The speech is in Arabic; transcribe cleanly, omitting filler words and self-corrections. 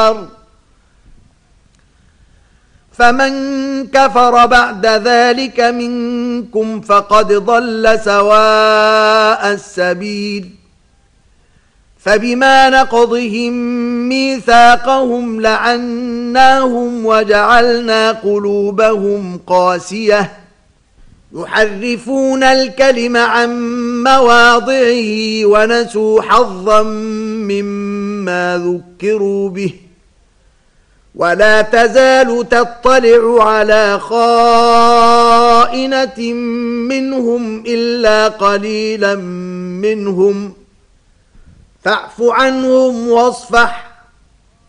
النار. فمن كفر بعد ذلك منكم فقد ضل سواء السبيل. فبما نقضهم ميثاقهم لعناهم وجعلنا قلوبهم قاسية يحرفون الكلم عن مواضعه ونسوا حظا مما ذكروا به. ولا تزال تطلع على خائنة منهم إلا قليلا منهم فاعف عنهم واصفح